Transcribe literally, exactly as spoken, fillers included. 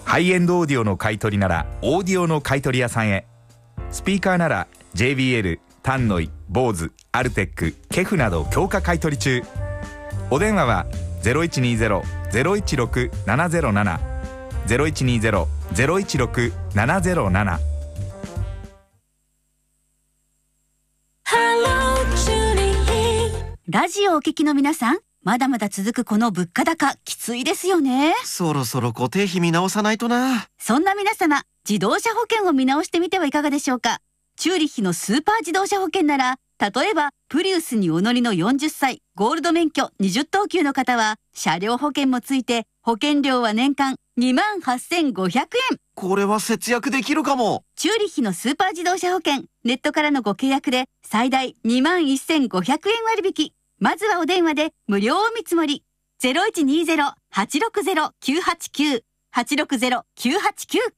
ハイエンドオーディオの買い取りならオーディオの買い取り屋さんへ。スピーカーなら ジェイビーエル、タンノイ、ボーズ、アルテック、ケフなど強化買い取り中。お電話は ゼロいちにーゼロ ゼロいちろく ななゼロなな ゼロいちにーゼロ ゼロいちろく ななゼロなな。 ラジオをお聞きの皆さん、まだまだ続くこの物価高、きついですよね。 そろそろ固定費見直さないとな。 そんな皆様、自動車保険を見直してみてはいかがでしょうか。チューリッヒのスーパー自動車保険なら、例えばプリウスにお乗りのよんじゅっさい、ゴールド免許にじゅっ等級の方は車両保険もついて保険料は年間にまんはっせんごひゃくえん。 これは節約できるかも。 チューリッヒのスーパー自動車保険、ネットからのご契約で最大にまんせんごひゃくえん割引。まずはお電話で無料お見積もり。 ゼロいちにーゼロ はちろくゼロ きゅうはちきゅう はちろくゼロ きゅうはちきゅう